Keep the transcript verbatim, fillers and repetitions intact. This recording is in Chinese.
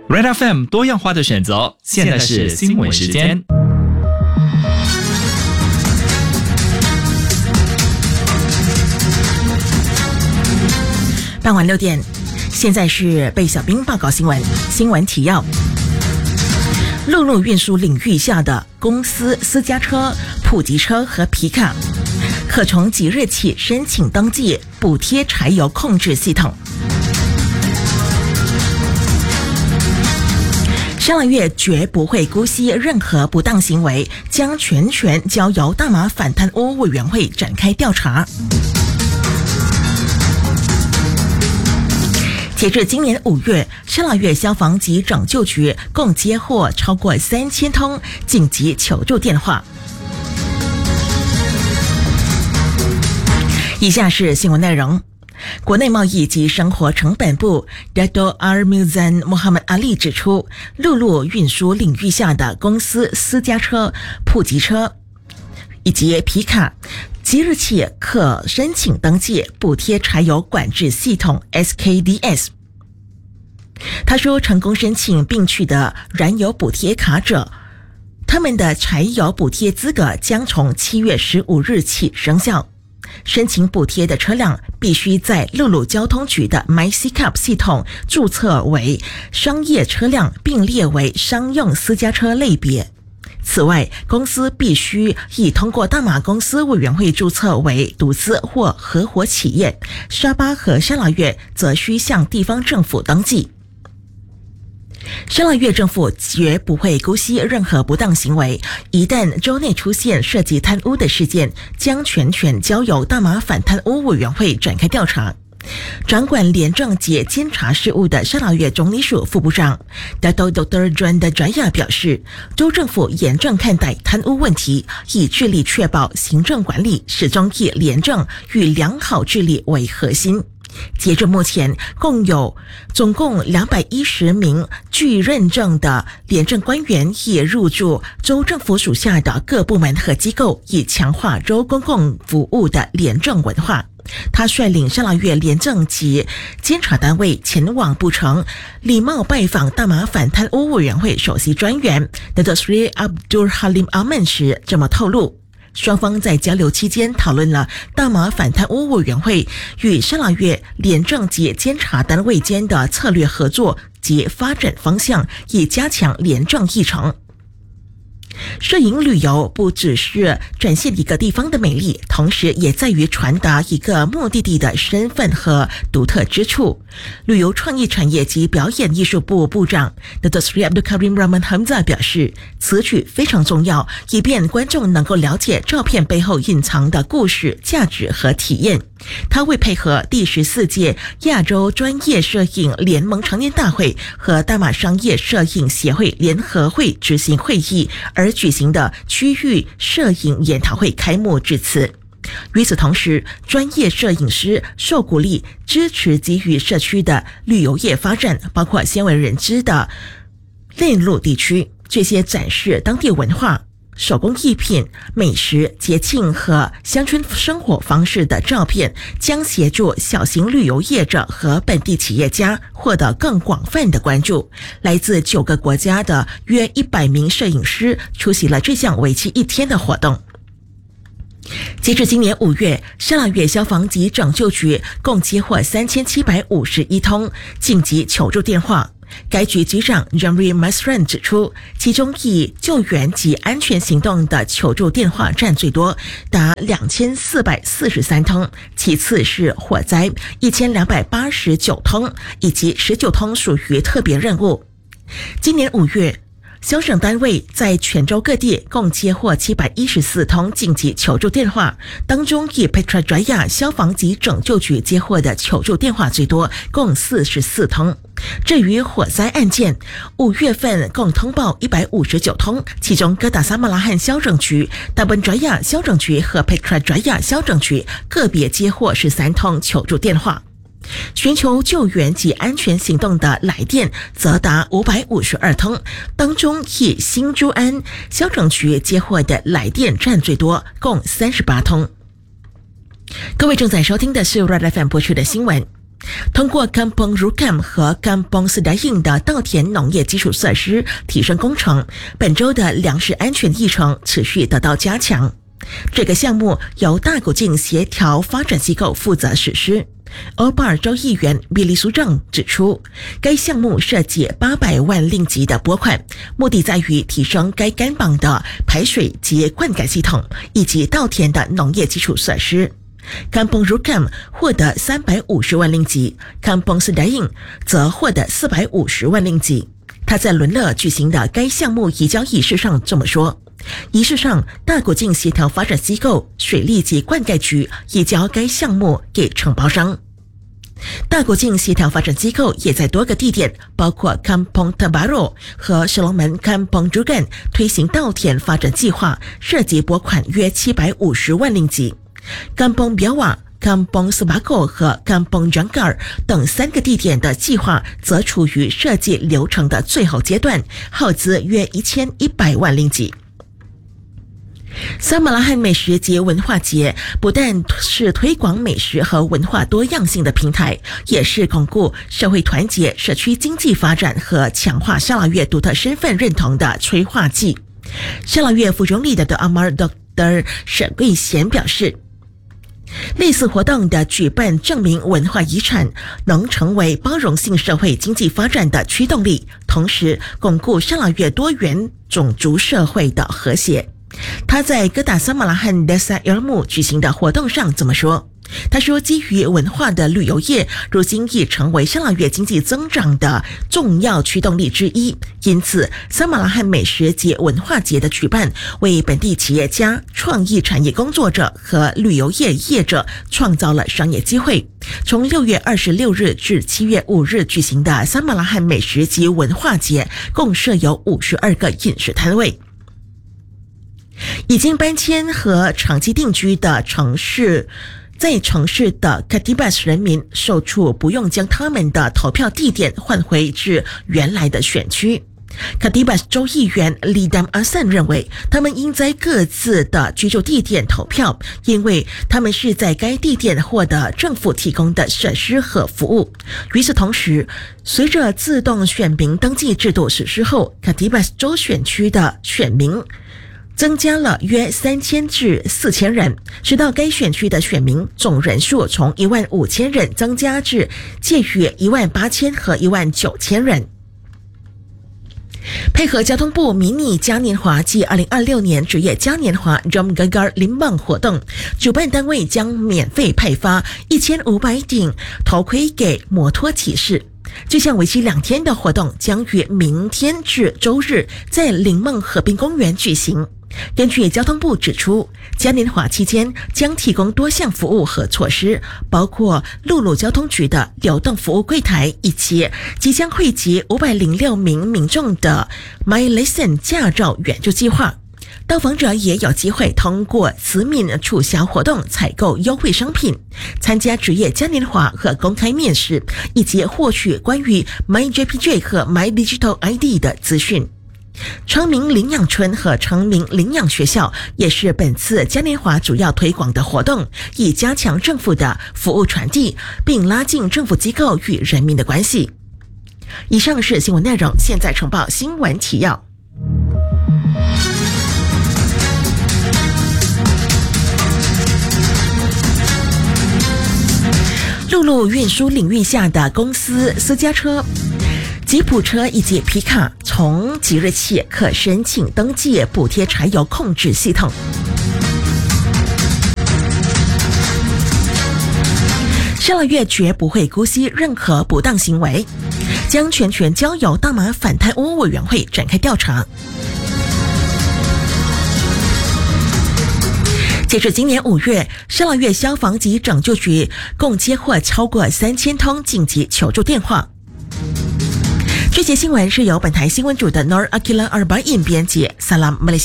Red F M 多样化的选择，现在是新闻时间。 傍晚六点，现在是贝小兵报告新闻。新闻提要：陆路运输领域下的公司私家车、普及车和皮卡，可从即日起申请登记补贴柴油控制系统。沙拉越绝不会姑息任何不当行为，将全权交由大马反贪污委员会展开调查。截至今年五月，沙拉越消防及拯救局共接获超过三千通紧急求助电话。以下是新闻内容。国内贸易及生活成本部 Dato Armizan Muhammad Ali 指出，陆路运输领域下的公司私家车、普及车以及皮卡，即日起可申请登记补贴柴油管制系统 S K D S。他说，成功申请并取得燃油补贴卡者，他们的柴油补贴资格将从七月十五日起生效。申请补贴的车辆必须在陆路交通局的 MyCCAP 系统注册为商业车辆，并列为商用私家车类别。此外，公司必须已通过大马公司委员会注册为独资或合伙企业，沙巴和沙拉越则需向地方政府登记。沙拉越政府绝不会姑息任何不当行为，一旦州内出现涉及贪污的事件，将全权交由大马反贪污委员会展开调查。掌管廉政及监察事务的沙拉越总理署副部长 Dato Doktor Juanda Jaya 表示，州政府严正看待贪污问题，以致力确保行政管理始终以廉政与良好治理为核心。截至目前，共有总共两百一十名具认证的廉政官员也入驻州政府属下的各部门和机构，以强化州公共服务的廉政文化。他率领沙拉越廉政及监察单位前往布城，礼貌拜访大马反贪污委员会首席专员 Dato Sri Abdul Halim Aman 时这么透露。双方在交流期间讨论了大马反贪污委员会与沙拉越廉政及监察单位间的策略合作及发展方向，以加强廉政议程。摄影旅游不只是展现一个地方的美丽，同时也在于传达一个目的地的身份和独特之处。旅游创意产业及表演艺术部部长 Dato Sri Abdul Karim Rahman Hamzah 表示，此举非常重要，以便观众能够了解照片背后隐藏的故事、价值和体验。他为配合第十四届亚洲专业摄影联盟常年大会和大马商业摄影协会联合会执行会议而举行的区域摄影研讨会开幕致辞。与此同时，专业摄影师受鼓励支持给予社区的旅游业发展，包括鲜为人知的内陆地区，这些展示当地文化、手工艺品、美食、节庆和乡村生活方式的照片，将协助小型旅游业者和本地企业家获得更广泛的关注。来自九个国家的约一百名摄影师出席了这项为期一天的活动。截至今年五月，沙拉越消防及拯救局共接获三千七百五十一通紧急求助电话。该局局长 Jamri Masran 指出，其中以救援及安全行动的求助电话占最多，达两千四百四十三通，其次是火灾一千两百八十九通，以及十九通属于特别任务。今年五月，消省单位在全州各地共接获七百一十四通紧急求助电话，当中以 Putrajaya 消防及拯救局接获的求助电话最多，共四十四通。至于火灾案件，五月份共通报一百五十九通，其中哥打萨马拉罕消拯局、大本爪亚消拯局和 Putrajaya 消拯局个别接获十三通求助电话。寻求救援及安全行动的来电则达五百五十二通，当中以新珠安消拯局接获的来电占最多，共三十八通。各位正在收听的是 Red F M 播出的新闻。 通过 Kampung Rukam 和 Kampung Sedaying 的稻田农业基础设施提升工程，本州的粮食安全议程持续得到加强。这个项目由大古晋协调发展机构负责实施。欧巴尔州议员比利苏正指出，该项目涉及八百万令吉的拨款，目的在于提升该干邦的排水及灌溉系统以及稻田的农业基础设施。Kampung Rukam 获得三百五十万令吉 ，Kampung Sedaying 则获得四百五十万令吉。他在伦勒举行的该项目移交仪式上这么说。仪式上，大古晋协调发展机构、水利及灌溉局移交该项目给承包商。大古晋协调发展机构也在多个地点，包括 Kampung Tabaru 和石龙门 Kampung Jugan 推行稻田发展计划，涉及拨款约七百五十万令吉。Kampung Biawak、Kampung Sebako 和 Kampung Jangkar 等三个地点的计划则处于设计流程的最后阶段，耗资约一千一百万令吉。撒马拉罕美食节文化节不但是推广美食和文化多样性的平台，也是巩固社会团结、社区经济发展和强化沙拉越独特身份认同的催化剂。沙拉越副总理的 Amar Doktor 沈桂贤表示，类似活动的举办证明文化遗产能成为包容性社会经济发展的驱动力，同时巩固沙拉越多元种族社会的和谐。他在哥打撒马拉罕 Desa Ilmu 举行的活动上这么说，他说，基于文化的旅游业如今已成为沙拉越经济增长的重要驱动力之一，因此撒马拉罕美食节文化节的举办为本地企业家、创意产业工作者和旅游业业者创造了商业机会。从六月二十六日至七月五日举行的撒马拉罕美食节文化节共设有五十二个饮食摊位。已经搬迁和长期定居的城市在城市的 Katibas 人民受处不用将他们的投票地点换回至原来的选区。Katibas 州议员 Lidam Asan 认为，他们应在各自的居住地点投票，因为他们是在该地点获得政府提供的设施和服务。与此同时，随着自动选民登记制度实施后， Katibas 州选区的选民增加了约三千至四千人，使到该选区的选民总人数从一万五千人增加至介于一万八千和一万九千人。配合交通部迷你嘉年华暨二零二六年职业嘉年华 Jom Gegar Limbang 活动，主办单位将免费派发一千五百顶头盔给摩托骑士。这项为期两天的活动将于明天至周日在林梦河滨公园举行。根据交通部指出，嘉年华期间将提供多项服务和措施，包括陆路交通局的流动服务柜台，以及即将汇集五百零六名民众的 My Lesson 驾照援助计划。到访者也有机会通过慈悯促销活动采购优惠商品，参加职业嘉年华和公开面试，以及获取关于 My J P J 和 My Digital I D 的资讯。昌明领养村和昌明领养学校也是本次嘉年华主要推广的活动，以加强政府的服务传递，并拉近政府机构与人民的关系。以上是新闻内容，现在呈报新闻提要。陆路运输领域下的公司私家车、吉普车以及皮卡从即日起可申请登记补贴柴油控制系统。沙拉越绝不会姑息任何不当行为，将全权交由大马反贪污委员会展开调查。截至今年五月，沙拉越消防及拯救局共接获超过三千通紧急求助电话。这节新闻是由本台新闻组的 Nor Akilan Arba'in 编辑，萨拉马来西亚。